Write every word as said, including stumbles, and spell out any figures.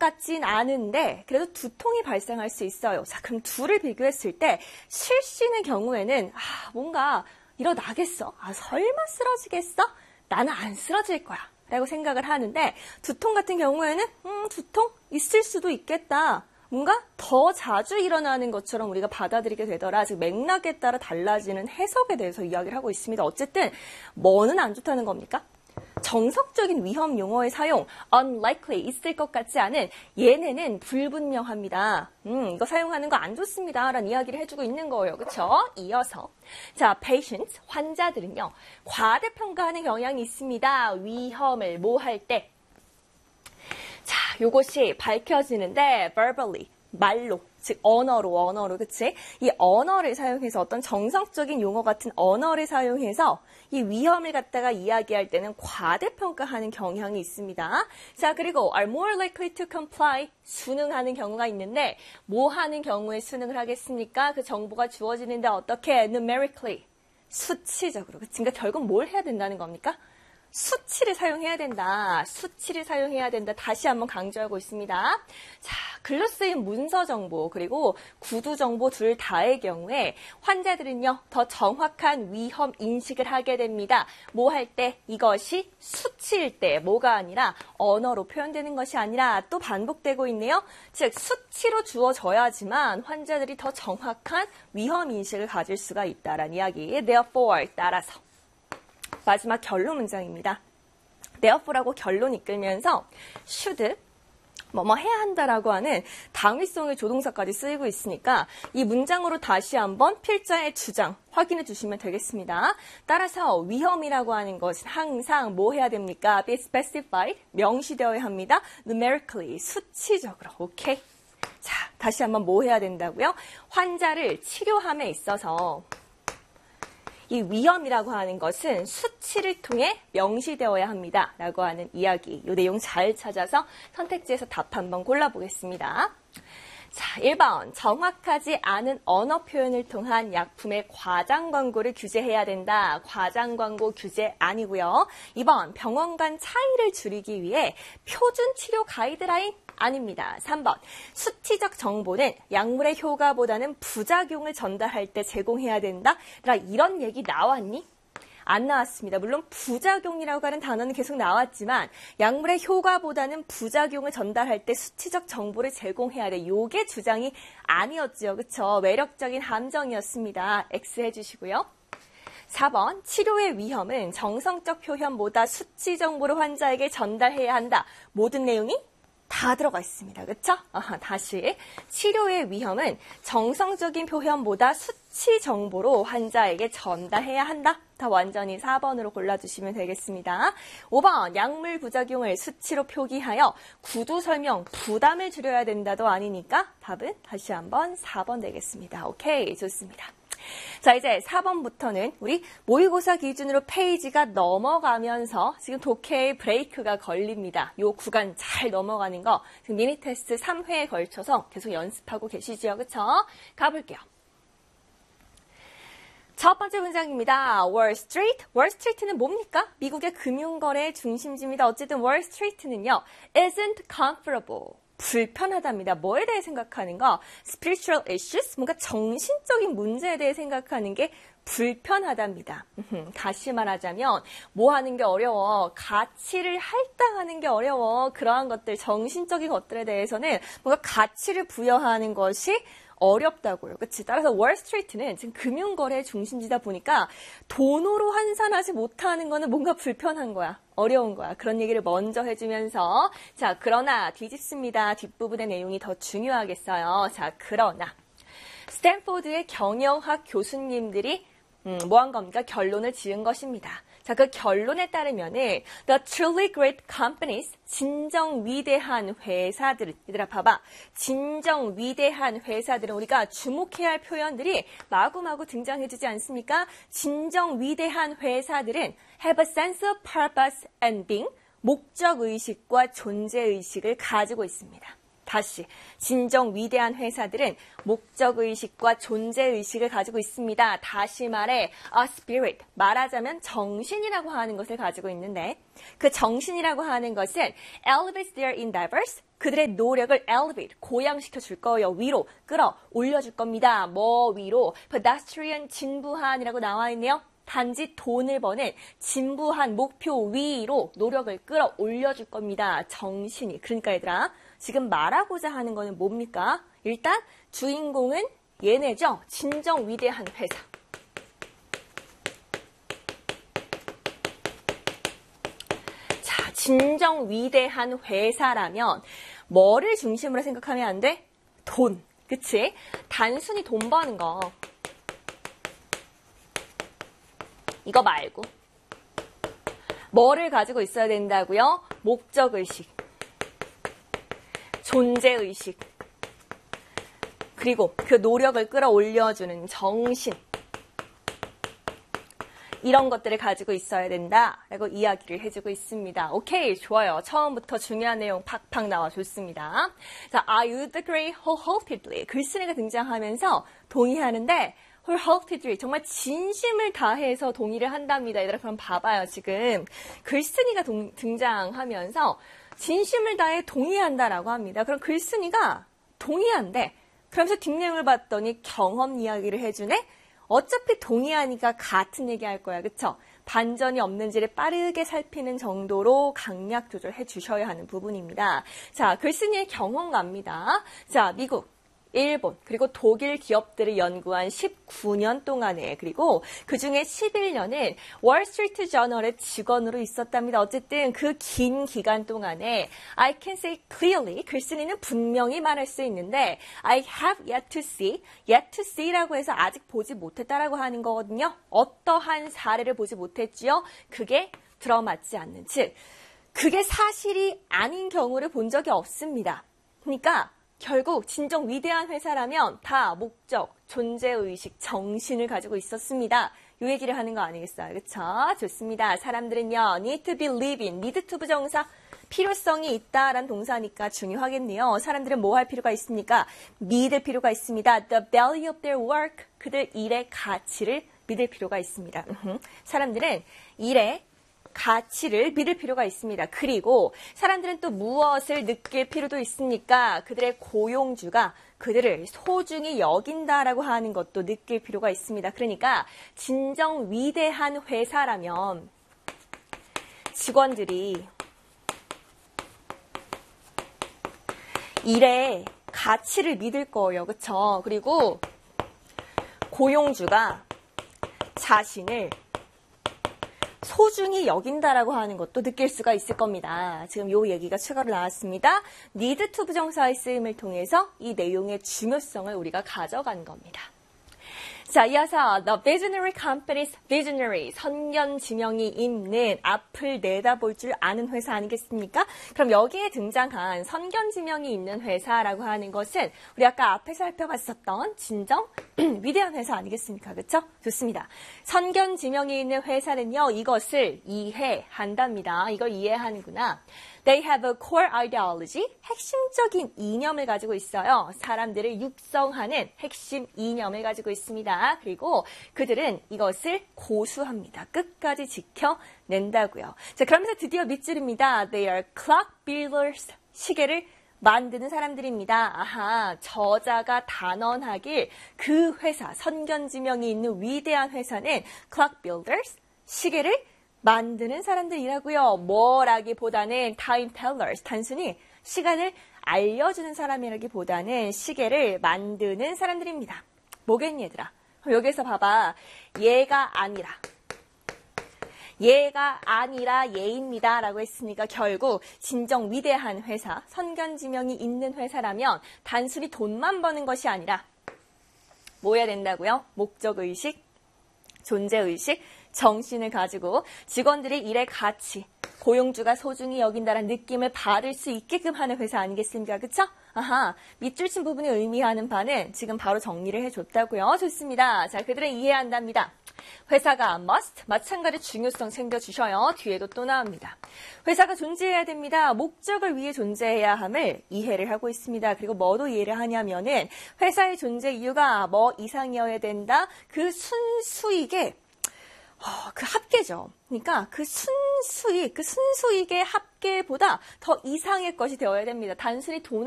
같진 않은데 그래도 두통이 발생할 수 있어요. 자, 그럼 둘을 비교했을 때 실씨는 경우에는 아, 뭔가 일어나겠어? 아, 설마 쓰러지겠어? 나는 안 쓰러질 거야. 라고 생각을 하는데 두통 같은 경우에는 음, 두통 있을 수도 있겠다. 뭔가 더 자주 일어나는 것처럼 우리가 받아들이게 되더라. 즉 맥락에 따라 달라지는 해석에 대해서 이야기를 하고 있습니다. 어쨌든 뭐는 안 좋다는 겁니까? 정석적인 위험 용어의 사용, unlikely, 있을 것 같지 않은 얘네는 불분명합니다. 음, 이거 사용하는 거 안 좋습니다. 라는 이야기를 해주고 있는 거예요. 그쵸? 이어서. 자, patient, 환자들은요. 과대평가하는 경향이 있습니다. 위험을 뭐 할 때. 자, 요것이 밝혀지는데 verbally, 말로, 즉 언어로, 언어로, 그치? 이 언어를 사용해서 어떤 정석적인 용어 같은 언어를 사용해서 이 위험을 갖다가 이야기할 때는 과대평가하는 경향이 있습니다. 자, 그리고 are more likely to comply, 순응하는 경우가 있는데 뭐 하는 경우에 순응을 하겠습니까? 그 정보가 주어지는데 어떻게? numerically, 수치적으로. 그러니까 결국 뭘 해야 된다는 겁니까? 수치를 사용해야 된다. 수치를 사용해야 된다. 다시 한번 강조하고 있습니다. 자, 글로 쓰인 문서 정보 그리고 구두 정보 둘 다의 경우에 환자들은요. 더 정확한 위험 인식을 하게 됩니다. 뭐 할 때? 이것이 수치일 때 뭐가 아니라 언어로 표현되는 것이 아니라 또 반복되고 있네요. 즉 수치로 주어져야지만 환자들이 더 정확한 위험 인식을 가질 수가 있다라는 이야기. Therefore, 따라서. 마지막 결론 문장입니다. therefore라고 결론 이끌면서 should, 뭐뭐 해야 한다라고 하는 당위성의 조동사까지 쓰이고 있으니까 이 문장으로 다시 한번 필자의 주장 확인해 주시면 되겠습니다. 따라서 위험이라고 하는 것은 항상 뭐 해야 됩니까? be specified, 명시되어야 합니다. numerically, 수치적으로. 오케이? 자, 다시 한번 뭐 해야 된다고요? 환자를 치료함에 있어서 이 위험이라고 하는 것은 수치를 통해 명시되어야 합니다. 라고 하는 이야기. 이 내용 잘 찾아서 선택지에서 답 한번 골라보겠습니다. 자, 일 번. 정확하지 않은 언어 표현을 통한 약품의 과장 광고를 규제해야 된다. 과장 광고 규제 아니고요. 이 번. 병원 간 차이를 줄이기 위해 표준 치료 가이드라인 아닙니다. 삼 번. 수치적 정보는 약물의 효과보다는 부작용을 전달할 때 제공해야 된다. 이런 얘기 나왔니? 안 나왔습니다. 물론 부작용이라고 하는 단어는 계속 나왔지만 약물의 효과보다는 부작용을 전달할 때 수치적 정보를 제공해야 돼. 요게 주장이 아니었죠. 그쵸? 매력적인 함정이었습니다. X 해주시고요. 사 번. 치료의 위험은 정성적 표현보다 수치 정보를 환자에게 전달해야 한다. 모든 내용이 다 들어가 있습니다. 그쵸? 아하, 다시. 치료의 위험은 정성적인 표현보다 수치 정보로 환자에게 전달해야 한다. 다 완전히 사 번으로 골라주시면 되겠습니다. 오 번. 약물 부작용을 수치로 표기하여 구두 설명, 부담을 줄여야 된다도 아니니까 답은 다시 한번 사 번 되겠습니다. 오케이, 좋습니다. 자, 이제 사 번부터는 우리 모의고사 기준으로 페이지가 넘어가면서 지금 독해의 브레이크가 걸립니다. 요 구간 잘 넘어가는 거 지금 미니 테스트 삼 회에 걸쳐서 계속 연습하고 계시죠? 그쵸? 가볼게요. 첫 번째 문장입니다. 월스트리트. 월스트리트는 뭡니까? 미국의 금융거래의 중심지입니다. 어쨌든 월스트리트는요. isn't comfortable. 불편하답니다. 뭐에 대해 생각하는가? spiritual issues, 뭔가 정신적인 문제에 대해 생각하는 게 불편하답니다. 다시 말하자면 뭐 하는 게 어려워? 가치를 할당하는 게 어려워. 그러한 것들, 정신적인 것들에 대해서는 뭔가 가치를 부여하는 것이 어렵다고요. 그치? 따라서 월스트리트는 지금 금융거래의 중심지다 보니까 돈으로 환산하지 못하는 거는 뭔가 불편한 거야. 어려운 거야. 그런 얘기를 먼저 해주면서 자, 그러나 뒤집습니다. 뒷부분의 내용이 더 중요하겠어요. 자, 그러나 스탠포드의 경영학 교수님들이 음, 뭐 한 겁니까? 결론을 지은 것입니다. 자, 그 결론에 따르면은 the truly great companies, 진정 위대한 회사들, 얘들아 봐봐. 진정 위대한 회사들은 우리가 주목해야 할 표현들이 마구마구 등장해주지 않습니까? 진정 위대한 회사들은 have a sense of purpose and being, 목적의식과 존재의식을 가지고 있습니다. 다시, 진정 위대한 회사들은 목적의식과 존재의식을 가지고 있습니다. 다시 말해, a spirit, 말하자면 정신이라고 하는 것을 가지고 있는데 그 정신이라고 하는 것은 elevates their endeavors, 그들의 노력을 elevate, 고양시켜 줄 거예요. 위로 끌어 올려줄 겁니다. 뭐 위로? pedestrian, 진부한이라고 나와 있네요. 단지 돈을 버는 진부한 목표 위로 노력을 끌어 올려줄 겁니다. 정신이. 그러니까 얘들아, 지금 말하고자 하는 거는 뭡니까? 일단 주인공은 얘네죠. 진정 위대한 회사. 자, 진정 위대한 회사라면 뭐를 중심으로 생각하면 안 돼? 돈. 그치? 단순히 돈 버는 거. 이거 말고 뭐를 가지고 있어야 된다고요? 목적의식, 존재의식, 그리고 그 노력을 끌어올려주는 정신, 이런 것들을 가지고 있어야 된다라고 이야기를 해주고 있습니다. 오케이, 좋아요. 처음부터 중요한 내용 팍팍 나와 좋습니다. 자, I would agree wholeheartedly. 글쓴이가 등장하면서 동의하는데 wholeheartedly, 정말 진심을 다해서 동의를 한답니다. 얘들아, 그럼 봐봐요. 지금 글쓴이가 동, 등장하면서 진심을 다해 동의한다라고 합니다. 그럼 글쓴이가 동의한대. 그러면서 뒷내용을 봤더니 경험 이야기를 해주네? 어차피 동의하니까 같은 얘기 할 거야. 그쵸? 반전이 없는지를 빠르게 살피는 정도로 강약 조절해 주셔야 하는 부분입니다. 자, 글쓴이의 경험가입니다. 자, 미국, 일본, 그리고 독일 기업들을 연구한 십구 년 동안에, 그리고 그중에 십일 년은 월스트리트 저널의 직원으로 있었답니다. 어쨌든 그 긴 기간 동안에 I can say clearly, 글쓴이는 분명히 말할 수 있는데 I have yet to see, yet to see라고 해서 아직 보지 못했다라고 하는 거거든요. 어떠한 사례를 보지 못했지요? 그게 들어맞지 않는, 즉 그게 사실이 아닌 경우를 본 적이 없습니다. 그러니까 결국 진정 위대한 회사라면 다 목적, 존재의식, 정신을 가지고 있었습니다. 이 얘기를 하는 거 아니겠어요? 그쵸? 좋습니다. 사람들은요, need to believe in, need to 부정사, 필요성이 있다라는 동사니까 중요하겠네요. 사람들은 뭐 할 필요가 있습니까? 믿을 필요가 있습니다. The value of their work, 그들 일의 가치를 믿을 필요가 있습니다. 사람들은 일의 가치를 믿을 필요가 있습니다. 그리고 사람들은 또 무엇을 느낄 필요도 있습니까? 그들의 고용주가 그들을 소중히 여긴다라고 하는 것도 느낄 필요가 있습니다. 그러니까 진정 위대한 회사라면 직원들이 일의 가치를 믿을 거예요. 그렇죠? 그리고 고용주가 자신을 소중히 여긴다라고 하는 것도 느낄 수가 있을 겁니다. 지금 요 얘기가 추가로 나왔습니다. need to 부정사의 쓰임을 통해서 이 내용의 중요성을 우리가 가져간 겁니다. 자, 이어서 The Visionary Company's Visionary, 선견지명이 있는, 앞을 내다볼 줄 아는 회사 아니겠습니까? 그럼 여기에 등장한 선견지명이 있는 회사라고 하는 것은 우리 아까 앞에 살펴봤었던 진정 위대한 회사 아니겠습니까? 그렇죠? 좋습니다. 선견지명이 있는 회사는요, 이것을 이해한답니다. 이걸 이해하는구나. They have a core ideology, 핵심적인 이념을 가지고 있어요. 사람들을 육성하는 핵심 이념을 가지고 있습니다. 그리고 그들은 이것을 고수합니다. 끝까지 지켜낸다고요. 자, 그러면서 드디어 밑줄입니다. They are clock builders, 시계를 만드는 사람들입니다. 아하, 저자가 단언하길 그 회사, 선견지명이 있는 위대한 회사는 clock builders, 시계를 만드는 사람들이라고요. 뭐라기보다는 time tellers, 단순히 시간을 알려주는 사람이라기보다는 시계를 만드는 사람들입니다. 뭐겠니 얘들아? 그럼 여기서 봐봐. 얘가 아니라 얘가 아니라 얘입니다 라고 했으니까 결국 진정 위대한 회사, 선견지명이 있는 회사라면 단순히 돈만 버는 것이 아니라 뭐 해야 된다고요? 목적의식, 존재의식, 정신을 가지고 직원들이 일의 가치, 고용주가 소중히 여긴다는 느낌을 받을 수 있게끔 하는 회사 아니겠습니까? 그쵸? 아하, 밑줄 친 부분이 의미하는 바는 지금 바로 정리를 해줬다고요. 좋습니다. 자, 그들은 이해한답니다. 회사가 must, 마찬가지 중요성 챙겨주셔요. 뒤에도 또 나옵니다. 회사가 존재해야 됩니다. 목적을 위해 존재해야 함을 이해를 하고 있습니다. 그리고 뭐도 이해를 하냐면은 회사의 존재 이유가 뭐 이상이어야 된다. 그 순수익에 어, 그 합계죠. 그러니까 그 순수익, 그 순수익의 합계보다 더 이상의 것이 되어야 됩니다. 단순히 돈을